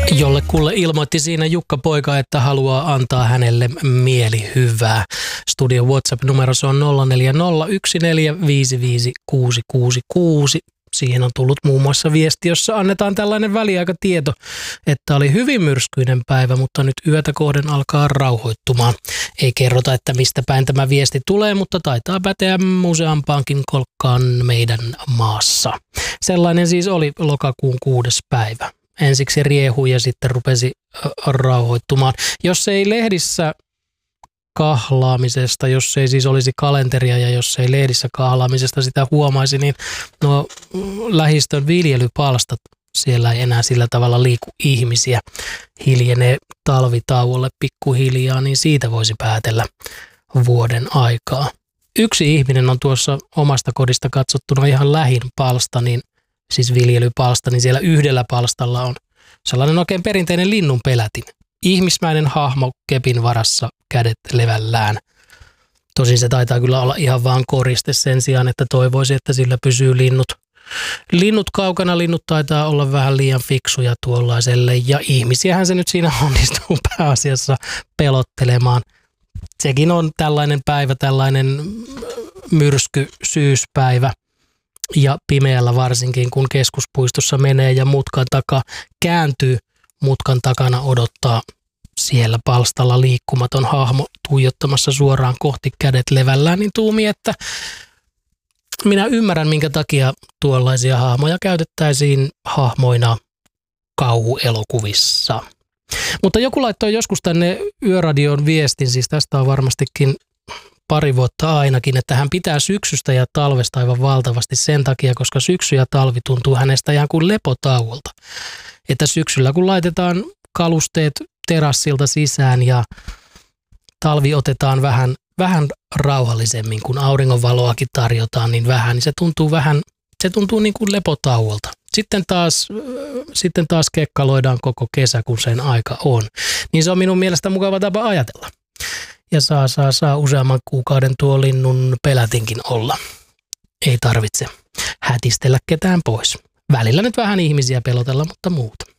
Jollekulle ilmoitti siinä Jukka Poika, että haluaa antaa hänelle mielihyvää. Studion WhatsApp-numero on 0401455666. Siihen on tullut muun muassa viesti, jossa annetaan tällainen väliaikatieto, että oli hyvin myrskyinen päivä, mutta nyt yötä kohden alkaa rauhoittumaan. Ei kerrota, että mistä päin tämä viesti tulee, mutta taitaa päteä useampaankin kolkkaan meidän maassa. Sellainen siis oli lokakuun 6. päivä. Ensiksi riehui ja sitten rupesi rauhoittumaan. Jos ei lehdissä kahlaamisesta, jos ei siis olisi kalenteria ja jos ei lehdissä kahlaamisesta sitä huomaisi, niin nuo lähistön viljelypalstat, siellä ei enää sillä tavalla liiku ihmisiä. Hiljenee talvitauolle pikkuhiljaa, niin siitä voisi päätellä vuoden aikaa. Yksi ihminen on tuossa omasta kodista katsottuna ihan lähin palsta, niin siis viljelypalsta, niin siellä yhdellä palstalla on sellainen oikein perinteinen linnunpelätin. Ihmismäinen hahmo kepin varassa, kädet levällään. Tosin se taitaa kyllä olla ihan vaan koriste sen sijaan, että toivoisi, että sillä pysyy linnut. Linnut kaukana, linnut taitaa olla vähän liian fiksuja tuollaiselle ja ihmisiähän se nyt siinä onnistuu pääasiassa pelottelemaan. Sekin on tällainen päivä, tällainen myrsky syyspäivä. Ja pimeällä varsinkin, kun keskuspuistossa menee ja mutkan takaa kääntyy, mutkan takana odottaa siellä palstalla liikkumaton hahmo tuijottamassa suoraan kohti, kädet levällään, niin tuumi, että minä ymmärrän, minkä takia tuollaisia hahmoja käytettäisiin hahmoina kauhuelokuvissa. Mutta joku laittoi joskus tänne Yöradioon viestin, siis tästä on varmastikin pari vuotta ainakin, että hän pitää syksystä ja talvesta aivan valtavasti sen takia, koska syksy ja talvi tuntuu hänestä ihan kuin lepotauolta. Että syksyllä kun laitetaan kalusteet terassilta sisään ja talvi otetaan vähän rauhallisemmin, kun auringonvaloakin tarjotaan niin vähän, niin se tuntuu niin kuin lepotauolta. Sitten taas kekkaloidaan koko kesä, kun sen aika on. Niin se on minun mielestä mukava tapa ajatella. Ja saa useamman kuukauden tuo linnun pelätinkin olla. Ei tarvitse hätistellä ketään pois. Välillä nyt vähän ihmisiä pelotella, mutta muuta.